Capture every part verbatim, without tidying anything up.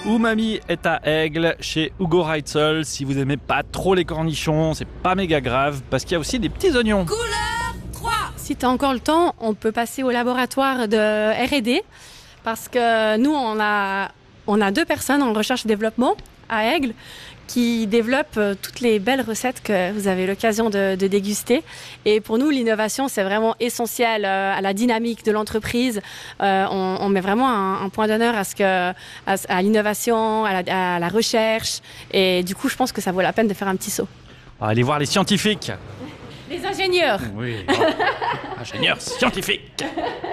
Umami est à Aigle, chez Hugo Reitzel. Si vous aimez pas trop les cornichons, c'est pas méga grave, parce qu'il y a aussi des petits oignons. Couleur trois. Si tu as encore le temps, on peut passer au laboratoire de R et D, parce que nous, on a, on a deux personnes en recherche et développement à Aigle qui développent toutes les belles recettes que vous avez l'occasion de, de déguster. Et pour nous, l'innovation, c'est vraiment essentiel à la dynamique de l'entreprise. Euh, on, on met vraiment un, un point d'honneur à, ce que, à, à l'innovation, à la, à la recherche. Et du coup, je pense que ça vaut la peine de faire un petit saut. On va aller voir les scientifiques. Les ingénieurs. Oui, oh. Ingénieurs scientifiques.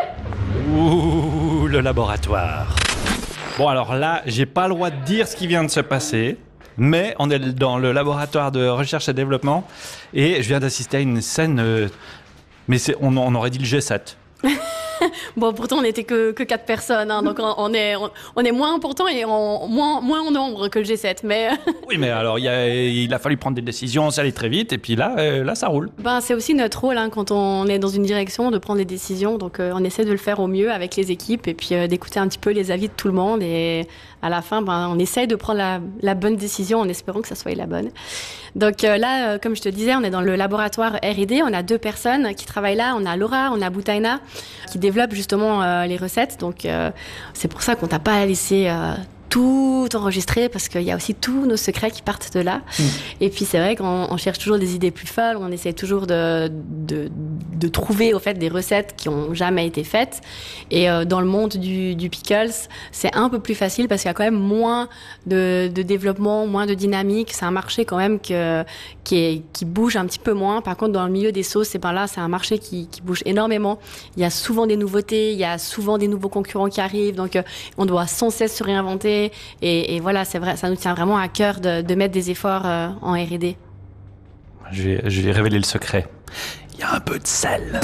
Ouh, le laboratoire. Bon, alors là, j'ai pas le droit de dire ce qui vient de se passer. Mais on est dans le laboratoire de recherche et développement et je viens d'assister à une scène, euh, mais c'est, on, on aurait dit le G sept. Bon, pourtant, on n'était que, que quatre personnes, hein, donc on, on, est, on, on est moins important et on, moins, moins en nombre que le G sept. Mais... Oui, mais alors, il a, il a fallu prendre des décisions, ça allait très vite, et puis là, euh, là ça roule. Ben, c'est aussi notre rôle, hein, quand on est dans une direction, de prendre des décisions. Donc, euh, on essaie de le faire au mieux avec les équipes et puis euh, d'écouter un petit peu les avis de tout le monde. Et à la fin, ben, on essaie de prendre la, la bonne décision en espérant que ça soit la bonne. Donc euh, là, euh, comme je te disais, on est dans le laboratoire R et D. On a deux personnes qui travaillent là. On a Laura, on a Boutaina, qui développent justement euh, les recettes. Donc euh, c'est pour ça qu'on t'a pas laissé euh, tout enregistrer, parce qu'il y a aussi tous nos secrets qui partent de là. Mmh. Et puis c'est vrai qu'on on cherche toujours des idées plus folles. On essaie toujours de, de, de trouver au fait des recettes qui ont jamais été faites. Et euh, dans le monde du, du pickles, c'est un peu plus facile parce qu'il y a quand même moins de, de développement, moins de dynamique. C'est un marché quand même que, qui, est, qui bouge un petit peu moins. Par contre, dans le milieu des sauces, c'est par là, c'est un marché qui, qui bouge énormément. Il y a souvent des nouveautés, il y a souvent des nouveaux concurrents qui arrivent. Donc, euh, on doit sans cesse se réinventer. Et, et voilà, c'est vrai, ça nous tient vraiment à cœur de, de mettre des efforts euh, en R et D. Je vais, je vais révéler le secret. Il y a un peu de sel.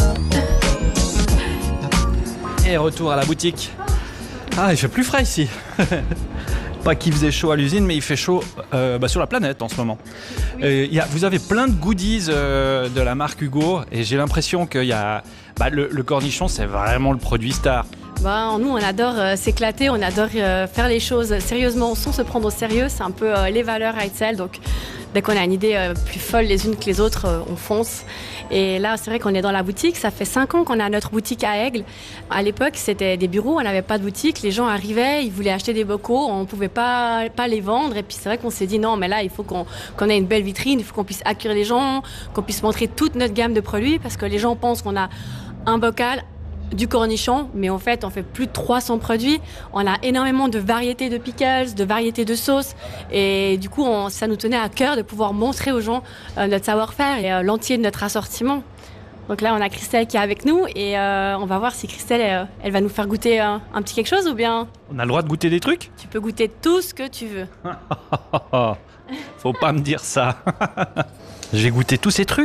Et retour à la boutique. Ah, il fait plus frais ici. Pas qu'il faisait chaud à l'usine, mais il fait chaud euh, bah, sur la planète en ce moment. Oui. Euh, y a, vous avez plein de goodies euh, de la marque Hugo, et j'ai l'impression qu'il y a bah, le, le cornichon, c'est vraiment le produit star. Ben, nous, on adore euh, s'éclater, on adore euh, faire les choses sérieusement sans se prendre au sérieux. C'est un peu euh, les valeurs Reitzel. Donc, dès qu'on a une idée euh, plus folle les unes que les autres, euh, on fonce. Et là, c'est vrai qu'on est dans la boutique. Ça fait cinq ans qu'on a notre boutique à Aigle. À l'époque, c'était des bureaux, on n'avait pas de boutique. Les gens arrivaient, ils voulaient acheter des bocaux, on ne pouvait pas, pas les vendre. Et puis, c'est vrai qu'on s'est dit non, mais là, il faut qu'on, qu'on ait une belle vitrine, il faut qu'on puisse accueillir les gens, qu'on puisse montrer toute notre gamme de produits, parce que les gens pensent qu'on a un bocal, du cornichon, mais en fait, on fait plus de trois cents produits. On a énormément de variétés de pickles, de variétés de sauces. Et du coup, on, ça nous tenait à cœur de pouvoir montrer aux gens euh, notre savoir-faire et euh, l'entier de notre assortiment. Donc là, on a Christelle qui est avec nous et euh, on va voir si Christelle, elle, elle va nous faire goûter un, un petit quelque chose ou bien... On a le droit de goûter des trucs ? Tu peux goûter tout ce que tu veux. Faut pas me dire ça. J'ai goûté tous ces trucs ?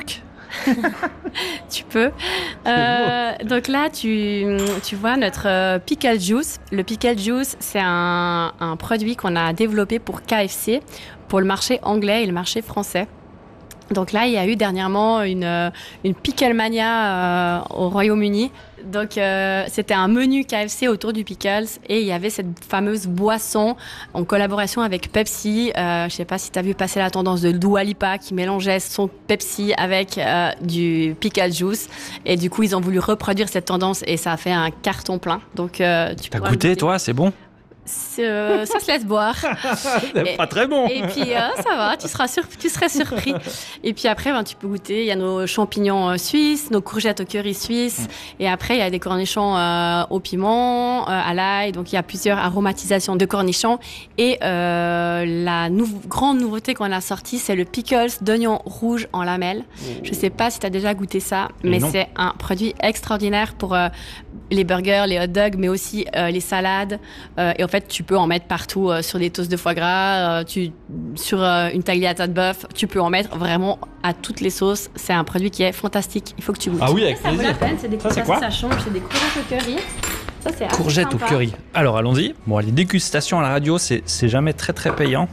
Tu peux. Euh, donc là, tu, tu vois notre euh, pickle juice. Le pickle juice, c'est un, un produit qu'on a développé pour K F C, pour le marché anglais et le marché français. Donc là, il y a eu dernièrement une, une Pickle Mania euh, au Royaume-Uni. Donc, euh, c'était un menu K F C autour du pickles et il y avait cette fameuse boisson en collaboration avec Pepsi. Euh, je sais pas si tu as vu passer la tendance de Dua Lipa qui mélangeait son Pepsi avec euh, du pickle juice. Et du coup, ils ont voulu reproduire cette tendance et ça a fait un carton plein. Donc, euh, tu T'as goûté, toi, c'est bon ? Euh, ça se laisse boire. C'est pas très bon. Et puis euh, ça va, tu seras sur, tu serais surpris. Et puis après, ben, tu peux goûter. Il y a nos champignons euh, suisses, nos courgettes au curry suisse. Mm. Et après, il y a des cornichons euh, au piment, euh, à l'ail. Donc il y a plusieurs aromatisations de cornichons. Et euh, la nou- grande nouveauté qu'on a sortie, c'est le pickles d'oignon rouge en lamelles. Oh. Je sais pas si tu as déjà goûté ça, mais non. C'est un produit extraordinaire pour euh, les burgers, les hot dogs, mais aussi euh, les salades. Euh, et en fait, tu peux en mettre partout euh, sur des toasts de foie gras, euh, tu, sur euh, une tagliata de bœuf. Tu peux en mettre vraiment à toutes les sauces. C'est un produit qui est fantastique. Il faut que tu goûtes. Ah oui, avec ça, ça plaisir. vaut la peine. C'est des ça, c'est quoi ça change. C'est des courgettes au curry. Ça, c'est assez courgettes sympa. Au curry. Alors, allons-y. Bon, les dégustations à la radio, c'est, c'est jamais très très payant.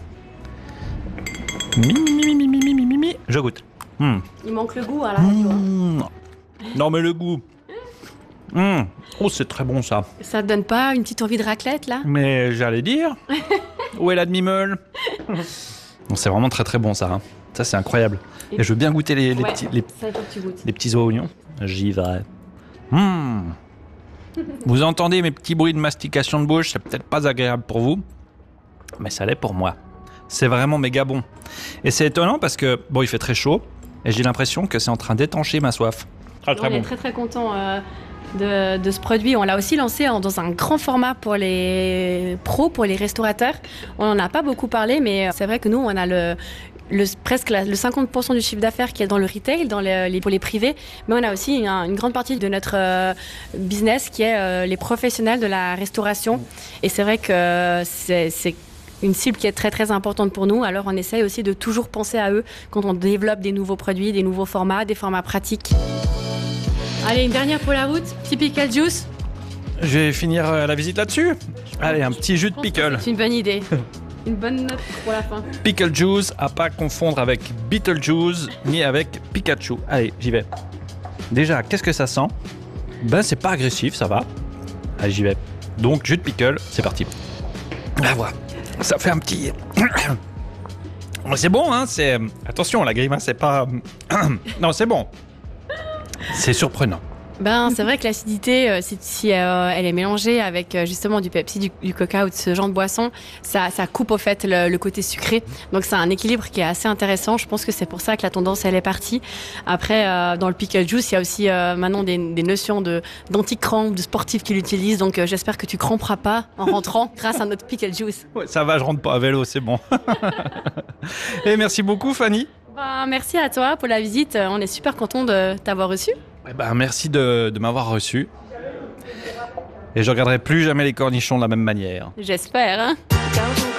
Mimi, mimi, mimi, mimi, mimi. Je goûte. Mmh. Il manque le goût à la radio. Mmh. Hein. Non, mais le goût. Mmh. Oh, c'est très bon ça. Ça te donne pas une petite envie de raclette là ? Mais j'allais dire. Où est la demi-meule? Bon, c'est vraiment très très bon ça. Hein. Ça c'est incroyable. Et, Et je veux bien goûter les, les, ouais, petits, les, ça, faut que tu goûtes. les petits oignons. J'y vais. Mmh. Vous entendez mes petits bruits de mastication de bouche, c'est peut-être pas agréable pour vous, mais ça l'est pour moi. C'est vraiment méga bon. Et c'est étonnant parce que, bon, il fait très chaud, et j'ai l'impression que c'est en train d'étancher ma soif. Très, très On bon. est très très content euh, de, de ce produit. On l'a aussi lancé en, dans un grand format pour les pros, pour les restaurateurs. On n'en a pas beaucoup parlé, mais c'est vrai que nous, on a le... Le, presque la, le cinquante pour cent du chiffre d'affaires qui est dans le retail, dans les, les, pour les privés, mais on a aussi une, une grande partie de notre euh, business qui est euh, les professionnels de la restauration. Et c'est vrai que c'est, c'est une cible qui est très très importante pour nous, alors on essaye aussi de toujours penser à eux quand on développe des nouveaux produits, des nouveaux formats, des formats pratiques. Allez, une dernière pour la route, Typical Juice. Je vais finir la visite là-dessus. Allez, un petit jus de pickle. C'est une bonne idée. Une bonne note pour la fin. Pickle Juice, à pas confondre avec Beetlejuice ni avec Pikachu. Allez, j'y vais. Déjà, qu'est-ce que ça sent? Ben, c'est pas agressif, ça va. Allez, j'y vais. Donc, jus de pickle, c'est parti. La voilà. Ça fait un petit... C'est bon, hein, c'est... Attention, la grimace, c'est pas... Non, c'est bon. C'est surprenant. Ben, c'est vrai que l'acidité, euh, si, si euh, elle est mélangée avec euh, justement du Pepsi, du, du Coca ou de ce genre de boisson, ça, ça coupe au fait le, le côté sucré. Donc c'est un équilibre qui est assez intéressant. Je pense que c'est pour ça que la tendance elle est partie. Après, euh, dans le pickle juice, il y a aussi euh, maintenant des, des notions de d'anti-crampe, de sportifs qui l'utilisent. Donc euh, j'espère que tu cramperas pas en rentrant grâce à notre pickle juice. Ouais, ça va, je rentre pas à vélo, c'est bon. Et merci beaucoup, Fanny. Ben, merci à toi pour la visite. On est super content de t'avoir reçu. Eh ben, merci de, de m'avoir reçu. Et je regarderai plus jamais les cornichons de la même manière. J'espère, hein.